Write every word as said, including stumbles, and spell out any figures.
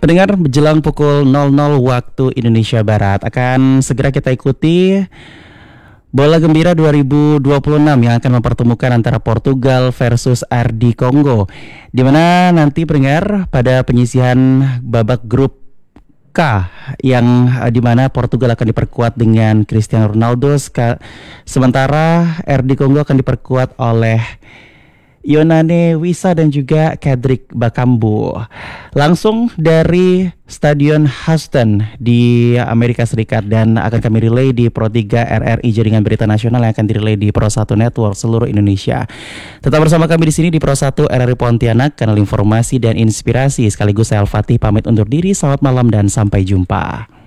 Pendengar, menjelang pukul nol nol waktu Indonesia Barat akan segera kita ikuti Bola Gembira dua ribu dua puluh enam yang akan mempertemukan antara Portugal versus R D Kongo, di mana nanti pendengar pada penyisihan babak grup K yang eh, di mana Portugal akan diperkuat dengan Cristiano Ronaldo, ska- sementara R D Kongo akan diperkuat oleh Ionane Wissa dan juga Kedrick Bakambu. Langsung dari Stadion Houston di Amerika Serikat, dan akan kami relay di Pro tiga R R I Jaringan Berita Nasional yang akan direlay di Pro satu Network seluruh Indonesia. Tetap bersama kami di sini di Pro satu R R I Pontianak, kanal informasi dan inspirasi. Sekaligus saya Al-Fatih pamit undur diri. Selamat malam dan sampai jumpa.